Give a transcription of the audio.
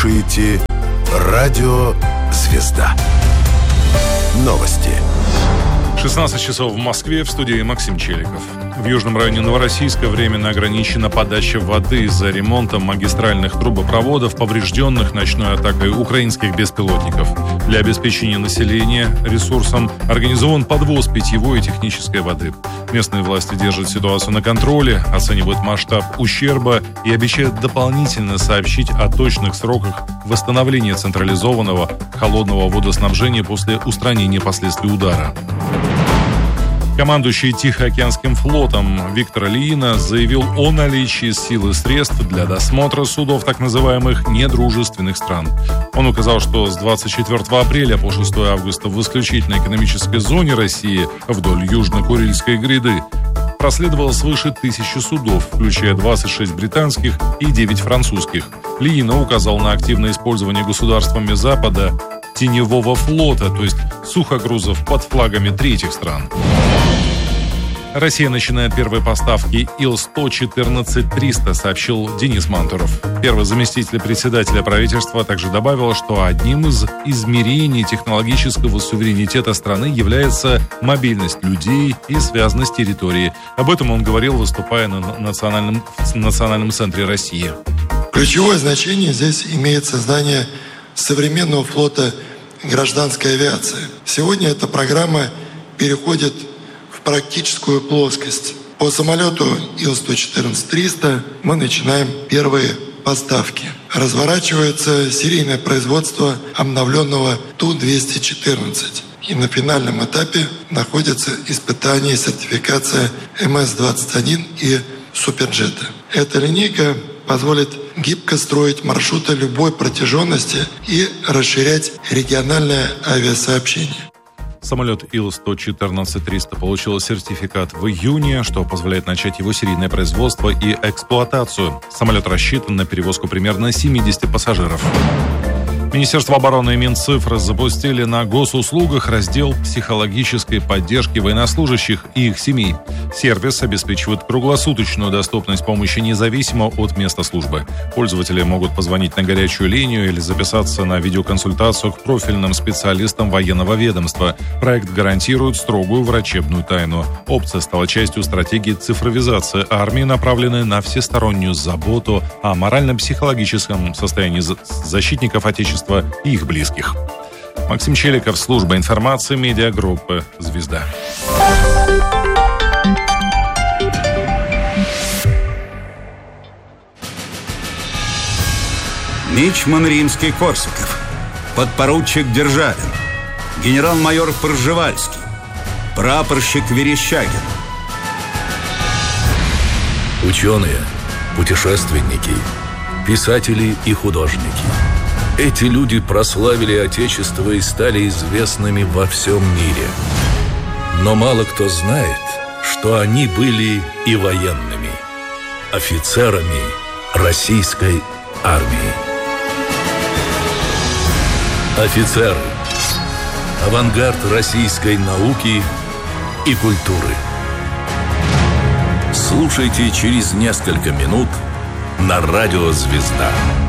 слушаете Радио «Звезда». Новости. 16 часов в Москве, в студии Максим Челиков. В южном районе Новороссийска временно ограничена подача воды из-за ремонта магистральных трубопроводов, поврежденных ночной атакой украинских беспилотников. Для обеспечения населения ресурсом организован подвоз питьевой и технической воды. Местные власти держат ситуацию на контроле, оценивают масштаб ущерба и обещают дополнительно сообщить о точных сроках восстановления централизованного холодного водоснабжения после устранения последствий удара. Командующий Тихоокеанским флотом Виктор Ильин заявил о наличии сил и средств для досмотра судов так называемых недружественных стран. Он указал, что с 24 апреля по 6 августа в исключительной экономической зоне России вдоль Южно-Курильской гряды проследовало свыше 1000 судов, включая 26 британских и 9 французских. Ильин указал на активное использование государствами Запада теневого флота, то есть сухогрузов под флагами третьих стран. Россия начинает первые поставки Ил-114-300, сообщил Денис Мантуров. Первый заместитель председателя правительства также добавил, что одним из измерений технологического суверенитета страны является мобильность людей и связанность территории. Об этом он говорил, выступая на национальном центре России. Ключевое значение здесь имеет создание современного флота гражданской авиации. Сегодня эта программа переходит в практическую плоскость. По самолету Ил-114-300 мы начинаем первые поставки. Разворачивается серийное производство обновленного Ту-214. И на финальном этапе находятся испытания и сертификация МС-21 и Суперджета. Эта линейка позволит гибко строить маршруты любой протяженности и расширять региональное авиасообщение. Самолет Ил-114-300 получил сертификат в июне, что позволяет начать его серийное производство и эксплуатацию. Самолет рассчитан на перевозку примерно 70 пассажиров. Министерство обороны и Минцифры запустили на госуслугах раздел психологической поддержки военнослужащих и их семей. Сервис обеспечивает круглосуточную доступность помощи независимо от места службы. Пользователи могут позвонить на горячую линию или записаться на видеоконсультацию к профильным специалистам военного ведомства. Проект гарантирует строгую врачебную тайну. Опция стала частью стратегии цифровизации армии, направленной на всестороннюю заботу о морально-психологическом состоянии защитников Отечества и их близких. Максим Челиков, служба информации, медиагруппы «Звезда». Мичман Римский-Корсаков, подпоручик Державин, генерал-майор Пржевальский, прапорщик Верещагин. Ученые, путешественники, писатели и художники. Эти люди прославили Отечество и стали известными во всем мире. Но мало кто знает, что они были и военными, офицерами российской армии. Офицеры – авангард российской науки и культуры. Слушайте через несколько минут на радио «Звезда».